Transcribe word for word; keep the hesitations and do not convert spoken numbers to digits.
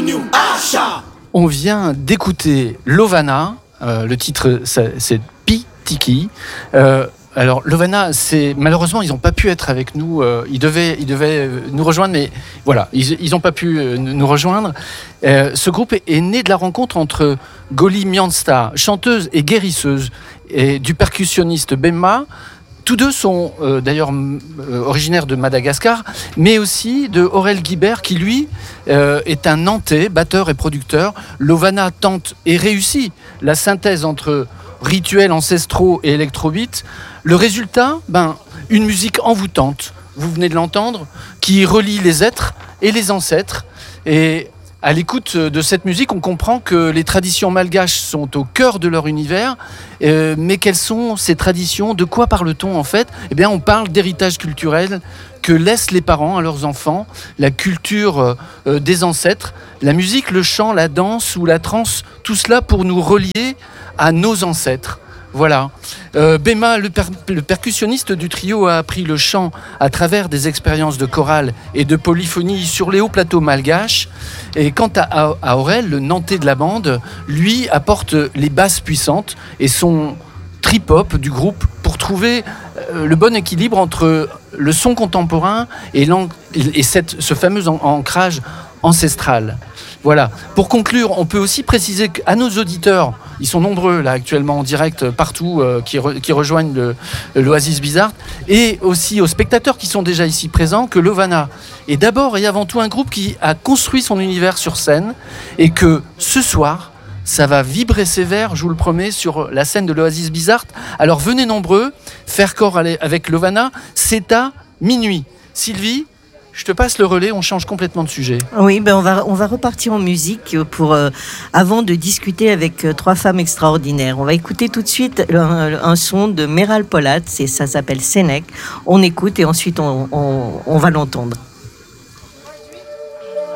On vient d'écouter Lovana, euh, le titre c'est, c'est Pitiki. Euh, alors Lovana, c'est malheureusement ils n'ont pas pu être avec nous. Euh, ils devaient, ils devaient nous rejoindre, mais voilà, ils n'ont pas pu euh, nous rejoindre. Euh, ce groupe est, est né de la rencontre entre Goli Miansta, chanteuse et guérisseuse, et du percussionniste Bemma. Tous deux sont euh, d'ailleurs euh, originaires de Madagascar, mais aussi de Aurel Guibert, qui lui euh, est un Nantais, batteur et producteur. Lovana tente et réussit la synthèse entre rituels ancestraux et électrobeat. Le résultat, ben, une musique envoûtante, vous venez de l'entendre, qui relie les êtres et les ancêtres. Et à l'écoute de cette musique, on comprend que les traditions malgaches sont au cœur de leur univers. Euh, mais quelles sont ces traditions ? De quoi parle-t-on en fait ? Eh bien, on parle d'héritage culturel que laissent les parents à leurs enfants, la culture euh, des ancêtres, la musique, le chant, la danse ou la trance, tout cela pour nous relier à nos ancêtres. Voilà. Euh, Bemma, le, per- le percussionniste du trio, a appris le chant à travers des expériences de chorale et de polyphonie sur les hauts plateaux malgaches. Et quant à, à, à Aurel, le Nantais de la bande, lui apporte les basses puissantes et son trip-hop du groupe pour trouver euh, le bon équilibre entre le son contemporain et, et cette, ce fameux an- ancrage ancestral. Voilà. Pour conclure, on peut aussi préciser qu'à nos auditeurs, ils sont nombreux là actuellement en direct partout, euh, qui, re, qui rejoignent le, l'Oasis Bizarre, et aussi aux spectateurs qui sont déjà ici présents, que Lovana est d'abord et avant tout un groupe qui a construit son univers sur scène, et que ce soir, ça va vibrer sévère, je vous le promets, sur la scène de l'Oasis Bizarre. Alors venez nombreux, faire corps avec Lovana, c'est à minuit. Sylvie, je te passe le relais, on change complètement de sujet. Oui, ben on va on va repartir en musique pour euh, avant de discuter avec euh, trois femmes extraordinaires. On va écouter tout de suite un, un son de Meral Polat, c'est ça s'appelle Sénèque. On écoute et ensuite on, on, on va l'entendre.